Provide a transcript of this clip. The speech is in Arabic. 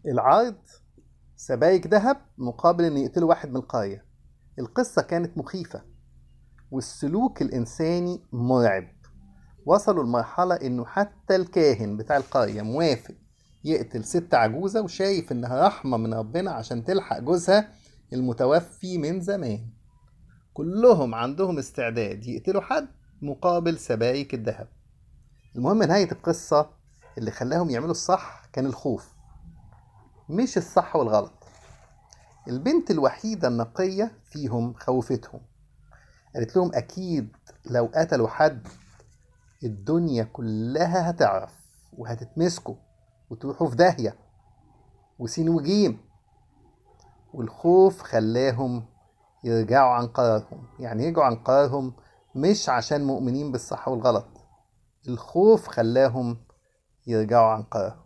العرض: سبايك ذهب مقابل ان يقتلوا واحد من القرية. القصة كانت مخيفة والسلوك الإنساني مرعب. وصلوا لمرحلة إنه حتى الكاهن بتاع القرية موافق يقتل ست عجوزة وشايف إنها رحمة من ربنا عشان تلحق جوزها المتوفي من زمان. كلهم عندهم استعداد يقتلوا حد مقابل سبايك الذهب. المهم نهاية القصة اللي خلاهم يعملوا الصح كان الخوف، مش الصح والغلط. البنت الوحيدة النقية فيهم خوفتهم، قالت لهم أكيد لو قتلوا حد الدنيا كلها هتعرف وهتتمسكوا وتروحوا في داهية وسين وجيم. والخوف خلاهم يرجعوا عن قرارهم. يعني يرجعوا عن قرارهم مش عشان مؤمنين بالصح والغلط، الخوف خلاهم يرجعوا عن قرارهم.